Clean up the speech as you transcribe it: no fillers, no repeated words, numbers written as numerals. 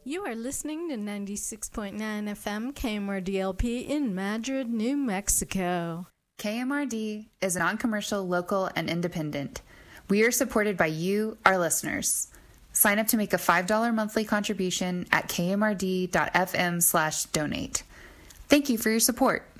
You are listening to 96.9 FM KMRDLP in Madrid, New Mexico. KMRD is non-commercial, local, and independent. We are supported by you, our listeners. Sign up to make a $5 monthly contribution at kmrd.fm/donate. Thank you for your support.